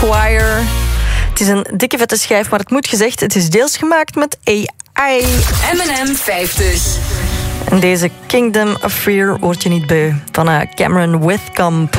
Squire. Het is een dikke vette schijf, maar het moet gezegd, het is deels gemaakt met AI. M&M 50. En deze Kingdom of Fear hoort je niet bij van Cameron Withcomb.